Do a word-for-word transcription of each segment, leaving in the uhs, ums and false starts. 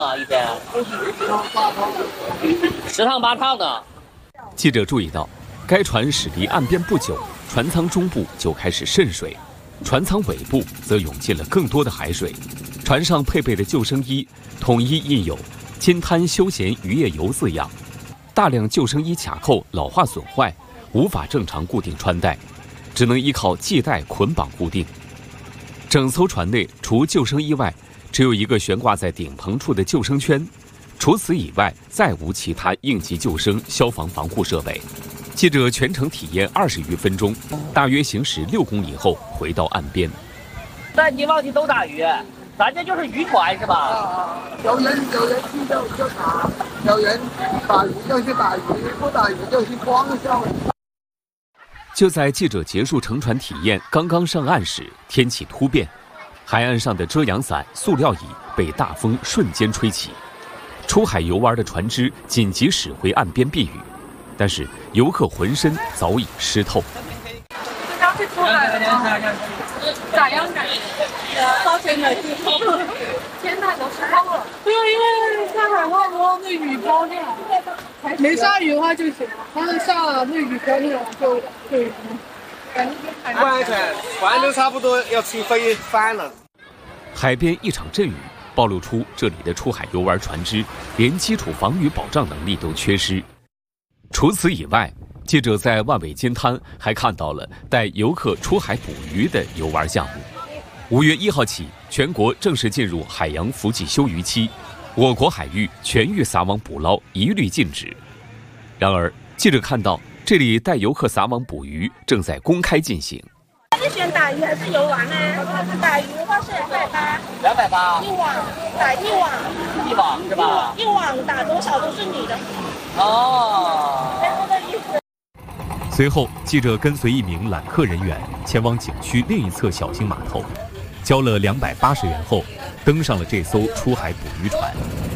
啊，一天十趟八趟的。 记者注意到，该船驶离岸边不久，船舱中部就开始渗水，船舱尾部则涌进了更多的海水。船上配备的救生衣统一印有“金滩休闲渔业游”字样，大量救生衣卡扣老化损坏，无法正常固定穿戴，只能依靠系带捆绑固定。整艘船内除救生衣外，只有一个悬挂在顶棚处的救生圈，除此以外再无其他应急救生、消防防护设备。记者全程体验二十余分钟，大约行驶六公里后回到岸边。 三级旺季都打鱼，咱这就是渔船是吧？ 啊，有人有人去就就打，有人打鱼就去打鱼，不打鱼就去光钓。 就在记者结束乘船体验刚刚上岸时，天气突变，海岸上的遮阳伞、塑料椅被大风瞬间吹起，出海游玩的船只紧急驶回岸边避雨，但是游客浑身早已湿透。 刚是出海了吗？咋样感觉？超前的湿透，现在都湿透了。对，因为下海话说那雨包进来，没下雨的话就行了，但是下了那雨包进来就就。 不安全，船都差不多要起飞翻了。 海边一场阵雨暴露出这里的出海游玩船只连基础防雨保障能力都缺失。除此以外，记者在万尾金滩还看到了带游客出海捕鱼的游玩项目。五月一号起，全国正式进入海洋伏季休渔期，我国海域全域撒网捕捞一律禁止。然而，记者看到这里带游客撒网捕鱼正在公开进行。 是选打鱼还是游玩呢？打鱼的话是两百八， 两百八一网打一网， 一网是吧？ 一网打多少都是你的。 哦， 没这个意思。 随后，记者跟随一名揽客人员前往景区另一侧小型码头，交了两百八十元后，登上了这艘出海捕鱼船。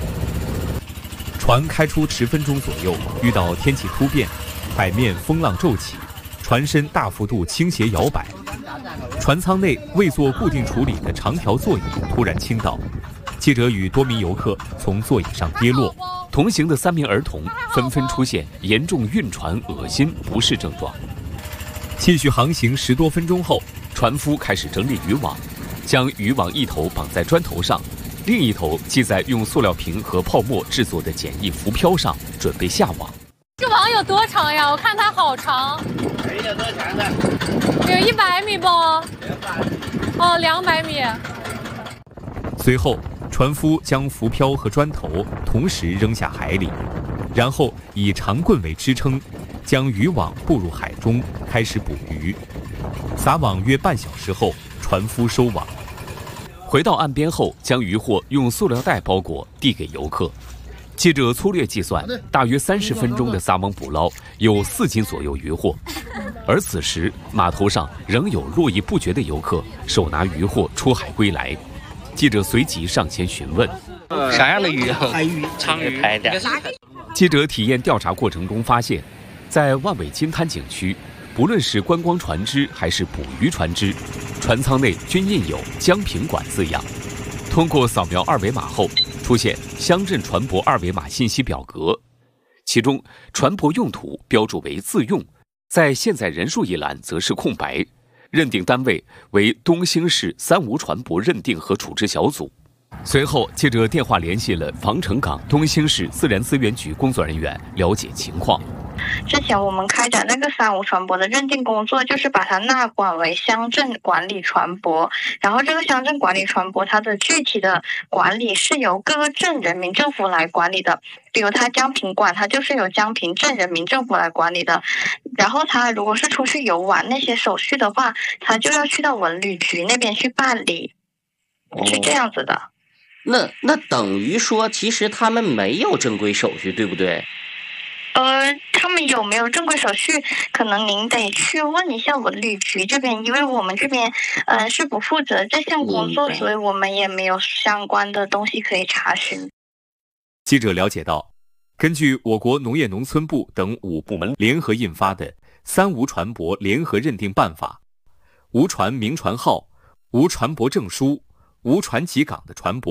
船开出十分钟左右，遇到天气突变，海面风浪骤起，船身大幅度倾斜摇摆，船舱内未做固定处理的长条座椅突然倾倒，记者与多名游客从座椅上跌落，同行的三名儿童纷纷出现严重晕船、恶心、不适症状。继续航行十多分钟后，船夫开始整理渔网，将渔网一头绑在砖头上，另一头系在用塑料瓶和泡沫制作的简易浮漂上，准备下网。 这网有多长呀？我看它好长。 有多长的？ 有一百米不？哦，两百米。 随后，船夫将浮漂和砖头同时扔下海里，然后以长棍为支撑，将渔网步入海中，开始捕鱼。撒网约半小时后，船夫收网。回到岸边后，将渔获用塑料袋包裹，递给游客。记者粗略计算，大约三十分钟的撒网捕捞有四斤左右渔获，而此时码头上仍有络绎不绝的游客手拿渔获出海归来。记者随即上前询问：“ 啥样的鱼？ 海鱼、 鲳鱼、海的。” 记者体验调查过程中发现，在万尾金滩景区，不论是观光船只还是捕鱼船只，船舱内均印有“江平馆”字样。通过扫描二维码后，出现乡镇船舶二维码信息表格，其中船舶用途标注为自用，在现在人数一栏则是空白，认定单位为东兴市三无船舶认定和处置小组。随后，记者电话联系了防城港东兴市自然资源局工作人员，了解情况。 之前我们开展那个三无船舶的认定工作，就是把它纳管为乡镇管理船舶。然后这个乡镇管理船舶，它的具体的管理是由各个镇人民政府来管理的。比如它江平馆，它就是由江平镇人民政府来管理的。然后它如果是出去游玩那些手续的话，它就要去到文旅局那边去办理，是这样子的。 那那等于说，其实他们没有正规手续，对不对？ 呃，他们有没有正规手续，可能您得去问一下文旅局这边，因为我们这边呃是不负责这项工作，所以我们也没有相关的东西可以查询。 记者了解到，根据我国农业农村部等五部门联合印发的《三无船舶联合认定办法》，无船名船号、无船舶证书、无船籍港的船舶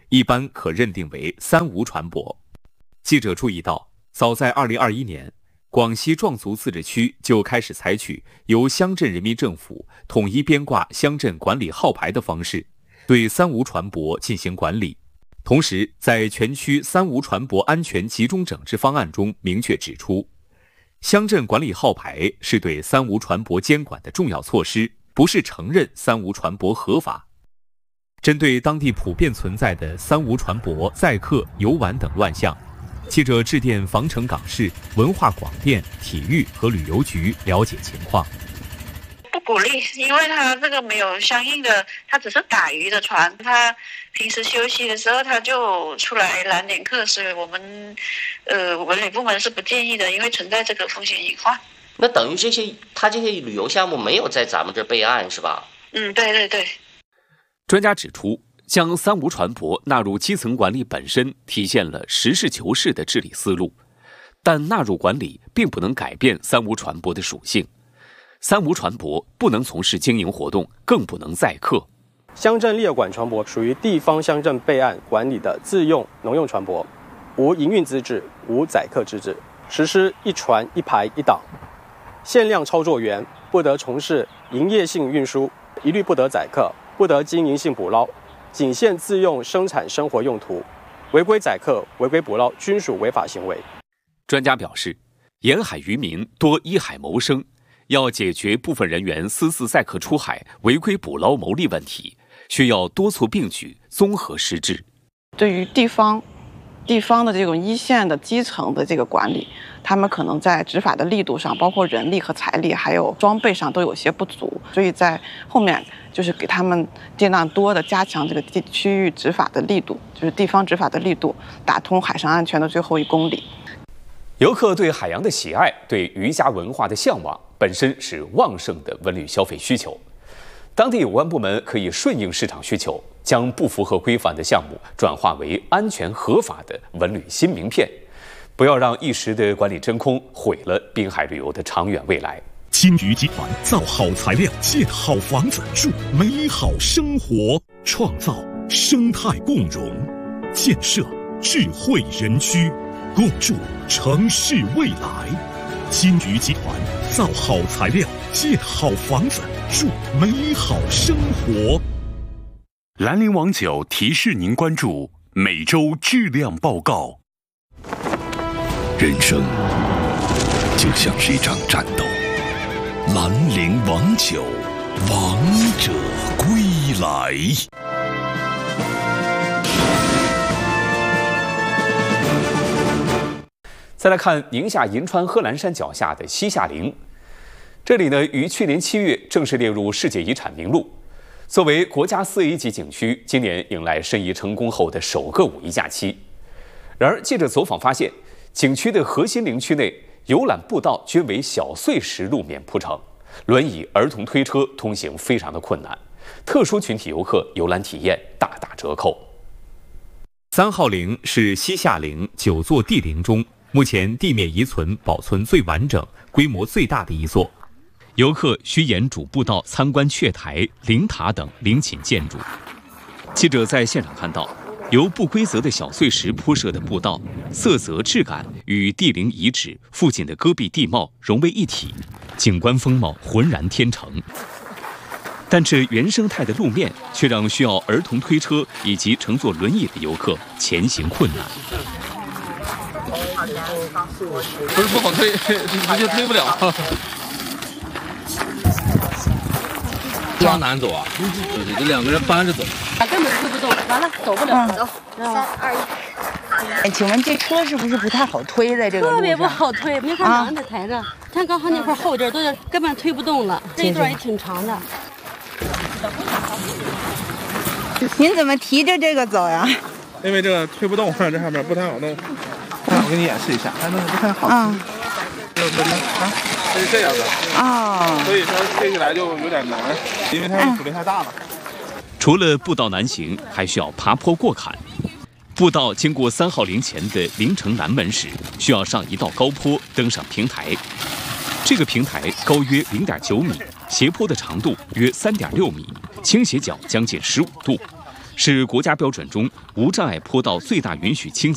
一般可认定为三无船舶。记者注意到，早在二零二一年，广西壮族自治区就开始采取由乡镇人民政府统一编挂乡镇管理号牌的方式，对三无船舶进行管理。同时，在全区三无船舶安全集中整治方案中明确指出，乡镇管理号牌是对三无船舶监管的重要措施，不是承认三无船舶合法。针对当地普遍存在的三无船舶载客、游玩等乱象，记者致电防城港市文化广电、体育和旅游局了解情况。 不鼓励，因为他这个没有相应的，他只是打鱼的船，他平时休息的时候他就出来拦点客，所以我们呃文旅部门是不建议的，因为存在这个风险隐患。 那等于这些他这些旅游项目没有在咱们这备案是吧？ 嗯，对对对。 专家指出，将三无船舶纳入基层管理本身体现了实事求是的治理思路，但纳入管理并不能改变三无船舶的属性。三无船舶不能从事经营活动，更不能载客。 乡镇列管船舶属于地方乡镇备案管理的自用农用船舶，无营运资质，无载客资质，实施一船一牌一档，限量操作员不得从事营业性运输，一律不得载客，不得经营性捕捞，仅限自用生产生活用途，违规载客、违规捕捞均属违法行为。 专家表示，沿海渔民多依海谋生，要解决部分人员私自载客出海、违规捕捞牟利问题，需要多措并举、综合施治。 对于地方、地方的这种一线的基层的这个管理，他们可能在执法的力度上，包括人力和财力，还有装备上都有些不足，所以在后面就是给他们尽量多的加强这个地区域执法的力度，就是地方执法的力度，打通海上安全的最后一公里。 游客对海洋的喜爱，对渔家文化的向往，本身是旺盛的文旅消费需求。当地有关部门可以顺应市场需求，将不符合规范的项目转化为安全合法的文旅新名片，不要让一时的管理真空毁了滨海旅游的长远未来。 金鱼集团造好材料，建好房子，住美好生活，创造生态共融，建设智慧园区，共筑城市未来。金鱼集团造好材料，建好房子，住美好生活。兰陵王酒提示您关注每周质量报告。人生就像是一场战斗，兰陵王酒，王者归来。 再来看宁夏银川贺兰山脚下的西夏陵，这里呢于去年七月正式列入世界遗产名录。作为国家四 A 级景区，今年迎来申遗成功后的首个五一假期。然而，记者走访发现，景区的核心陵区内游览步道均为小碎石路面铺成，轮椅、儿童推车通行非常的困难，特殊群体游客游览体验大打折扣。三号陵是西夏陵九座帝陵中目前地面遗存保存最完整、规模最大的一座。游客需沿主步道参观阙台、灵塔等陵寝建筑。记者在现场看到，由不规则的小碎石铺设的步道，色泽质感与帝陵遗址附近的戈壁地貌融为一体，景观风貌浑然天成。但这原生态的路面却让需要儿童推车以及乘坐轮椅的游客前行困难。 不是不好推，直接推不了。抓难走啊！对对，就两个人搬着走， 根本推不动，完了走不了，走。 三二一。哎，请问这车是不是不太好推在这个路上？ 特别不好推，你看哪在抬着，看刚才那块后劲都是根本推不动了，这一段也挺长的。 您怎么提着这个走呀？ 因为这个推不动，这上面不太好弄。看，我给你演示一下，它那个不太好。 嗯。 这个啊，它是这样的。 哦。 所以它推起来就有点难，因为它阻力太大了。 除了步道难行，还需要爬坡过坎。步道经过三号陵前的陵城南门时，需要上一道高坡，登上平台。这个平台高约零点九米，斜坡的长度约三点六米，倾斜角将近十五度。 是国家标准中无障碍坡道最大允许倾